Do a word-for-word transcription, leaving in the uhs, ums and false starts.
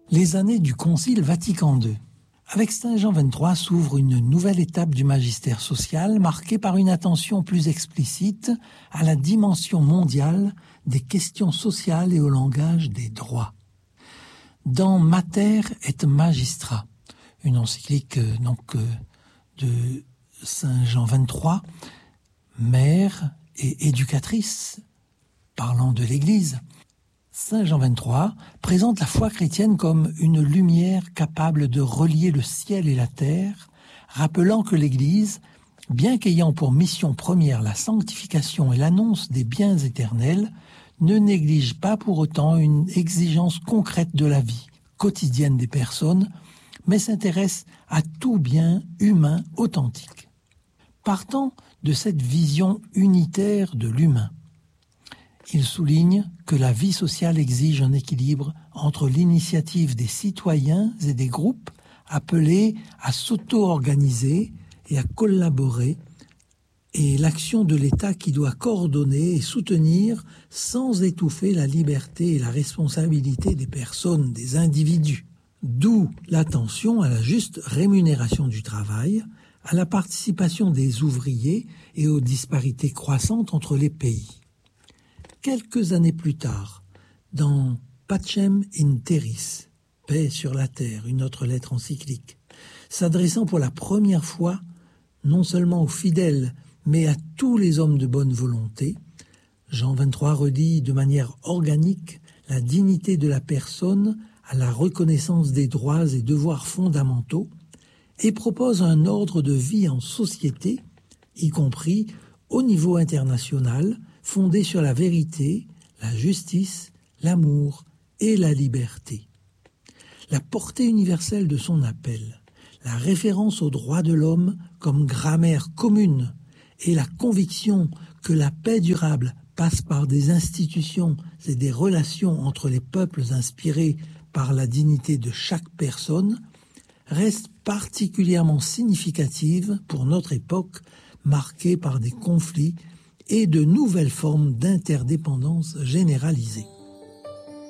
Les années du Concile Vatican deux. Avec Saint Jean vingt-trois s'ouvre une nouvelle étape du magistère social marquée par une attention plus explicite à la dimension mondiale des questions sociales et au langage des droits. Dans Mater et Magistra, une encyclique euh, donc euh, de Saint Jean vingt-trois, mère et éducatrice, parlant de l'Église, Saint Jean vingt-trois présente la foi chrétienne comme une lumière capable de relier le ciel et la terre, rappelant que l'Église, bien qu'ayant pour mission première la sanctification et l'annonce des biens éternels, ne néglige pas pour autant une exigence concrète de la vie quotidienne des personnes, mais s'intéresse à tout bien humain authentique. Partant de cette vision unitaire de l'humain, il souligne que la vie sociale exige un équilibre entre l'initiative des citoyens et des groupes appelés à s'auto-organiser et à collaborer, et l'action de l'État qui doit coordonner et soutenir sans étouffer la liberté et la responsabilité des personnes, des individus. D'où l'attention à la juste rémunération du travail, à la participation des ouvriers et aux disparités croissantes entre les pays. Quelques années plus tard, dans Pacem in Terris, paix sur la terre, une autre lettre encyclique, s'adressant pour la première fois non seulement aux fidèles, mais à tous les hommes de bonne volonté, Jean vingt-trois redit de manière organique la dignité de la personne à la reconnaissance des droits et devoirs fondamentaux et propose un ordre de vie en société, y compris au niveau international, fondé sur la vérité, la justice, l'amour et la liberté. La portée universelle de son appel, la référence aux droits de l'homme comme grammaire commune et la conviction que la paix durable passe par des institutions et des relations entre les peuples inspirées par la dignité de chaque personne, restent particulièrement significatives pour notre époque marquée par des conflits et de nouvelles formes d'interdépendance généralisée.